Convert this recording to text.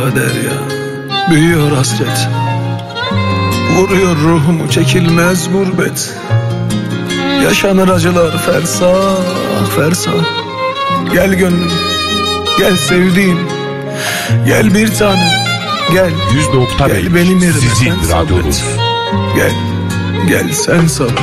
derya, büyüyor hasret, vuruyor ruhumu çekilmez gurbet. Yaşanır acılar fersah fersah. Gel gönlüm, gel sevdiğim, gel bir tane, gel. 100.5 Gel benim yerime sizin sen radyonuz. sabret. Gel, gel sen sabret.